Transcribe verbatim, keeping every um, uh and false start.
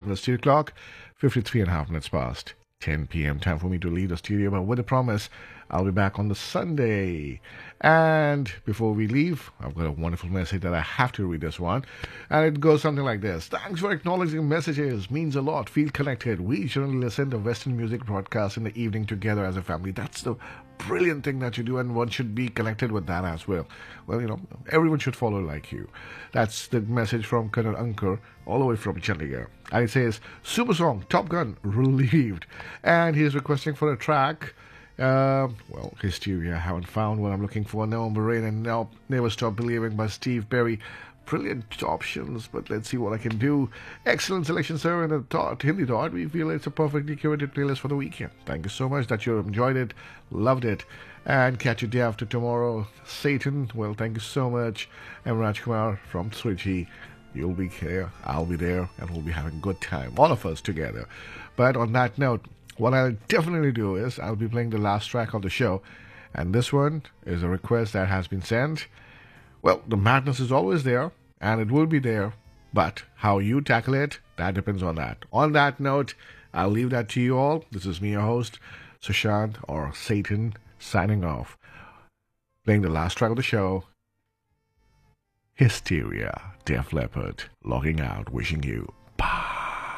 plus two o'clock, fifty-three and a half minutes past ten p.m. Time for me to leave the studio, but with a promise, I'll be back on the Sunday. And before we leave, I've got a wonderful message that I have to read this one. And it goes something like this. Thanks for acknowledging messages. Means a lot. Feel connected. We generally listen to Western music broadcasts in the evening together as a family. That's the brilliant thing that you do, and one should be connected with that as well. Well, you know, everyone should follow like you. That's the message from Colonel Ankur, all the way from Chandigarh. And it says, super song, Top Gun, Relieved. And he's requesting for a track. Uh, well, Hysteria, I haven't found what I'm looking for. November Rain and now Never Stop Believing by Steve Perry. Brilliant options, but let's see what I can do. Excellent selection, sir, and a thought, Hindi thought. We feel it's a perfectly curated playlist for the weekend. Thank you so much that you enjoyed it, loved it, and catch you day after tomorrow. Satan, well, thank you so much. I'm Rajkumar from Trichy. You'll be here, I'll be there, and we'll be having a good time, all of us together. But on that note, what I'll definitely do is I'll be playing the last track of the show, and this one is a request that has been sent. Well, the madness is always there, and it will be there, but how you tackle it, that depends on that. On that note, I'll leave that to you all. This is me, your host, Sushant, or Satan, signing off, playing the last track of the show, Hysteria, Def Leppard, logging out, wishing you